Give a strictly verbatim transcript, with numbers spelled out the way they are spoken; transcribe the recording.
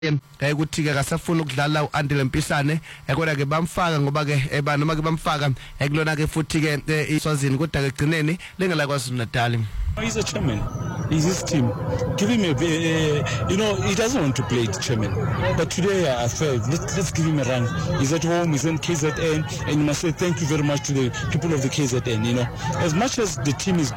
ke ukuthi ke akasafuna ukudlala uAndile Mpisane kodwa ke bamfaka ngoba ke eba noma ke bamfaka ekulona ke futhi ke iSwazini kodwa ke gcineni lengela kwaZulu Natal. He's a chairman. He's his team. Give him a, uh, you know, he doesn't want to play the chairman. But today I felt, let's, let's give him a run. He's at home, he's in K Z N, and you must say thank you very much to the people of the K Z N, you know. As much as the team is